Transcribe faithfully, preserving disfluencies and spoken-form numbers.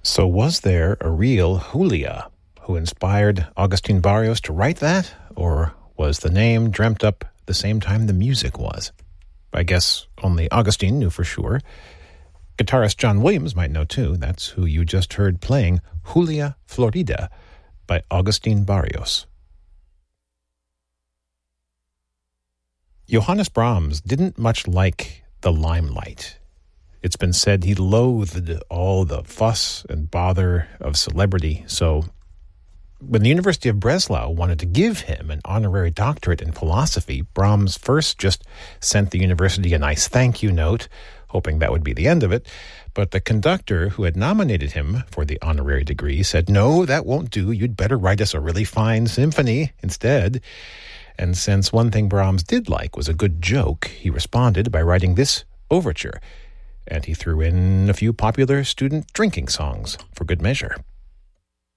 So was there a real Julia who inspired Agustin Barrios to write that? Or was the name dreamt up the same time the music was? I guess only Agustin knew for sure. Guitarist John Williams might know too. That's who you just heard playing Julia Florida by Agustin Barrios. Johannes Brahms didn't much like the limelight. It's been said he loathed all the fuss and bother of celebrity, so when the University of Breslau wanted to give him an honorary doctorate in philosophy, Brahms first just sent the university a nice thank you note, hoping that would be the end of it. But the conductor who had nominated him for the honorary degree said, "No, that won't do. You'd better write us a really fine symphony instead." And since one thing Brahms did like was a good joke, he responded by writing this overture. And he threw in a few popular student drinking songs for good measure.